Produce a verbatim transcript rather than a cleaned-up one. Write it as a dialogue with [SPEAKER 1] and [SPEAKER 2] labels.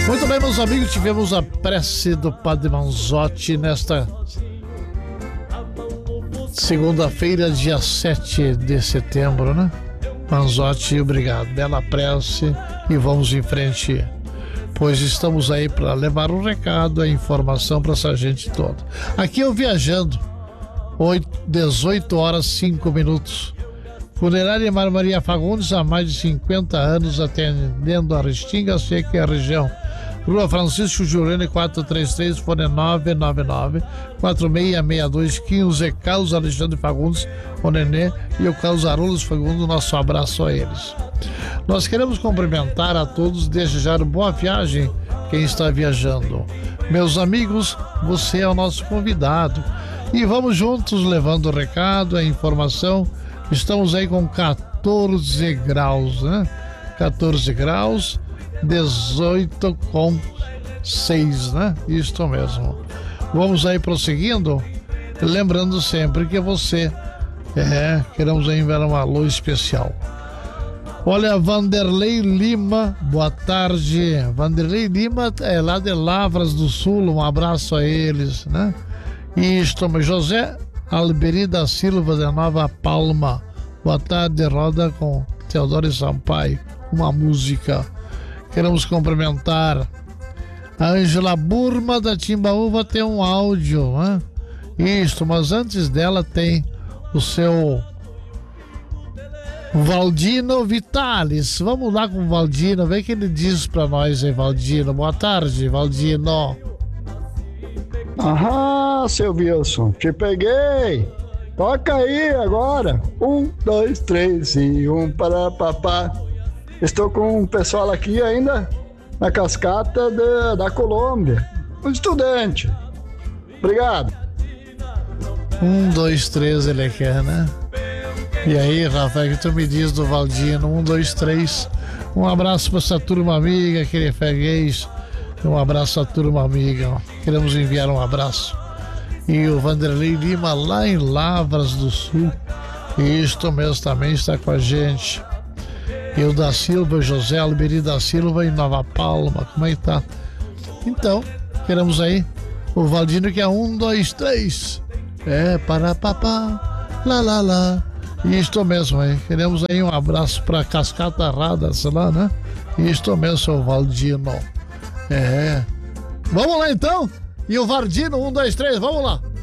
[SPEAKER 1] Muito bem, meus amigos, tivemos a prece do Padre Manzotti nesta segunda-feira, dia sete de setembro, né? Manzotti, obrigado. Bela prece e vamos em frente, pois estamos aí para levar o recado, a informação para essa gente toda. Aqui eu viajando, dezoito horas e cinco minutos. Funerária Maria Fagundes, há mais de cinquenta anos, atendendo a Restinga Seca e a região. Rua Francisco Giuliani, quatrocentos e trinta e três, fone nove nove nove, quatro seis seis dois um cinco. Carlos Alexandre Fagundes, o Nenê, e o Carlos Arolos Fagundes, nosso abraço a eles. Nós queremos cumprimentar a todos, desejar boa viagem quem está viajando. Meus amigos, você é o nosso convidado e vamos juntos levando o recado, a informação. Estamos aí com quatorze graus, né? quatorze graus, dezoito com seis, né? Isto mesmo. Vamos aí prosseguindo, lembrando sempre que você, é, queremos enviar um alô especial. Olha, Vanderlei Lima, boa tarde. Vanderlei Lima é lá de Lavras do Sul, um abraço a eles, né? Isto, José Alberi da Silva de Nova Palma, boa tarde, roda com Teodoro Sampaio, uma música. Queremos cumprimentar a Ângela Burma da Timbaúva, tem um áudio, né? Isto, mas antes dela tem o seu Valdino Vitalis. Vamos lá com o Valdino, vê o que ele diz pra nós aí, Valdino. Boa tarde, Valdino.
[SPEAKER 2] Aham, seu Wilson, te peguei. Toca aí agora. Um, dois, três e um para papá. Estou com um pessoal aqui ainda na cascata de, da Colômbia. Um estudante. Obrigado.
[SPEAKER 1] Um, dois, três, ele quer, né? E aí, Rafael, o que tu me diz do Valdino? Um, dois, três. Um abraço para essa turma amiga, aquele freguês. Um abraço à turma amiga. Queremos enviar um abraço. E o Vanderlei Lima, lá em Lavras do Sul, isto mesmo, também está com a gente. E o da Silva, José Alberi da Silva, em Nova Palma, como é que tá? Então, queremos aí o Valdino, que é um, dois, três. É, para papá, lá, lá, lá. Isto mesmo, aí. Queremos aí um abraço para Cascata Radas lá, né? Isto mesmo, seu Valdino. É. Vamos lá então? E o Vardino, um, dois, três, vamos lá.